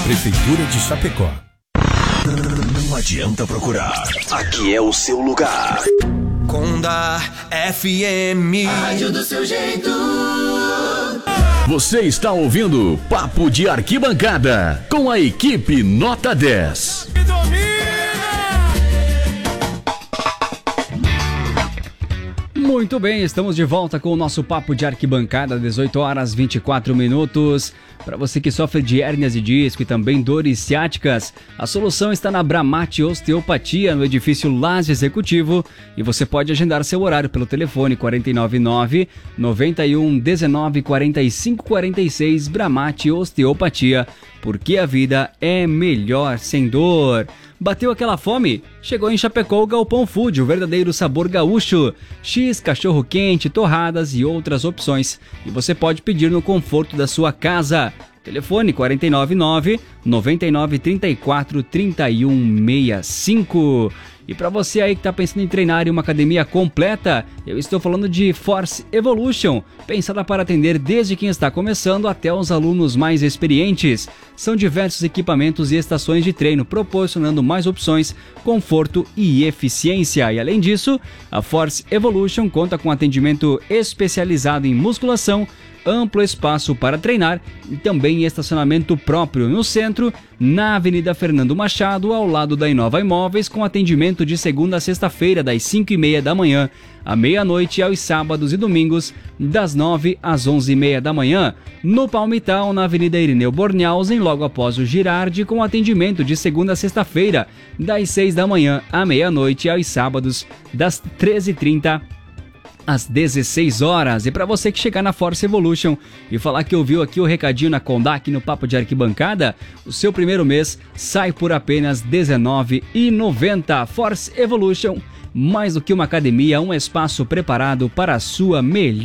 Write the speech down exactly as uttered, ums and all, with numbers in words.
Prefeitura de Chapecó. Não adianta procurar. Aqui é o seu lugar. Conda F M. A rádio do seu jeito. Você está ouvindo Papo de Arquibancada com a equipe Nota dez. Muito bem, estamos de volta com o nosso Papo de Arquibancada, dezoito horas e vinte e quatro minutos. Para você que sofre de hérnias de disco e também dores ciáticas, a solução está na Bramate Osteopatia, no edifício Laje Executivo, e você pode agendar seu horário pelo telefone quatro nove nove, nove um, um nove, quatro cinco quatro seis. Bramate Osteopatia, porque a vida é melhor sem dor. Bateu aquela fome? Chegou em Chapecó o Galpão Food, o verdadeiro sabor gaúcho. X, cachorro quente, torradas e outras opções. E você pode pedir no conforto da sua casa. Telefone quatro nove nove, nove nove três quatro, três um seis cinco. E para você aí que está pensando em treinar em uma academia completa, eu estou falando de Force Evolution, pensada para atender desde quem está começando até os alunos mais experientes. São diversos equipamentos e estações de treino, proporcionando mais opções, conforto e eficiência. E além disso, a Force Evolution conta com atendimento especializado em musculação, amplo espaço para treinar e também estacionamento próprio no centro, na Avenida Fernando Machado, ao lado da Inova Imóveis, com atendimento de segunda a sexta-feira, das cinco e meia da manhã à meia-noite, e aos sábados e domingos, das nove às onze e meia da manhã. No Palmital, na Avenida Irineu Bornhausen, logo após o Girardi, com atendimento de segunda a sexta-feira, das seis da manhã à meia-noite, e aos sábados, das treze e trinta às dezesseis horas. E para você que chegar na Force Evolution e falar que ouviu aqui o recadinho na Condac no Papo de Arquibancada, o seu primeiro mês sai por apenas dezenove reais e noventa centavos. Force Evolution, mais do que uma academia, um espaço preparado para a sua melhor